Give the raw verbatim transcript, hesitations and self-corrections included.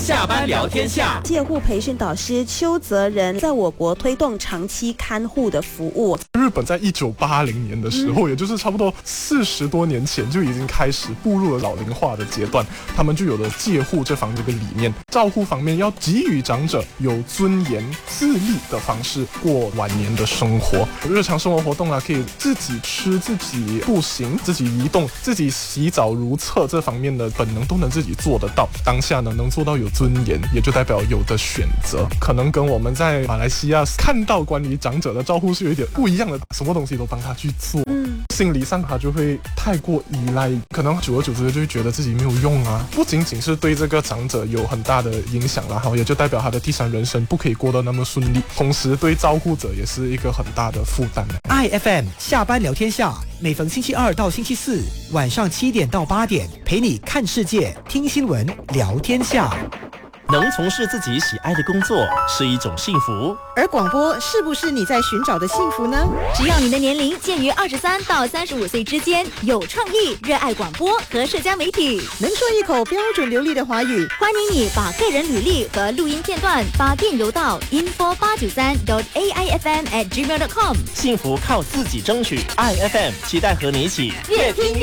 下班聊天下。 介护培训导师邱泽仁在我国推动长期看护的服务。 日本在一九八零年的时候，嗯、也就是差不多四十多年前就已经开始步入了老龄化的阶段，他们就有了介护这方这个理念。照护方面要给予长者有尊严、自立的方式过晚年的生活。日常生活活动啊，可以自己吃、自己步行、自己移动、自己洗澡如厕，这方面的本能都能自己做得到。当下呢，能做到有尊严，也就代表有的选择，可能跟我们在马来西亚看到关于长者的照护是有一点不一样的，什么东西都帮他去做。嗯，心理上他就会太过依赖，可能久而久之就会觉得自己没有用啊。不仅仅是对这个长者有很大的影响啦，也就代表他的第三人生不可以过得那么顺利，同时对照顾者也是一个很大的负担。 I F M 下班聊天下，每逢星期二到星期四晚上七点到八点，陪你看世界、听新闻、聊天下。 能从事自己喜爱的工作是一种幸福， 而广播是不是你在寻找的幸福呢？ 只要你的年龄介于二十三到三十五岁之间，有创意，热爱广播和社交媒体， 能说一口标准流利的华语， 欢迎你把个人履历和录音片段发电邮到 info 八九三 dot a i f m at gmail dot com。 幸福靠自己争取。 I F M 期待和你一起越听越